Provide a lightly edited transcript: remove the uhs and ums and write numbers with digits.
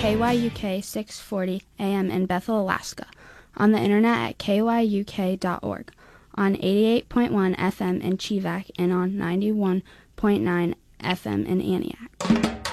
KYUK 640 AM in Bethel, Alaska, on the internet at kyuk.org, on 88.1 FM in Chevak, and on 91.9 FM in Antioch.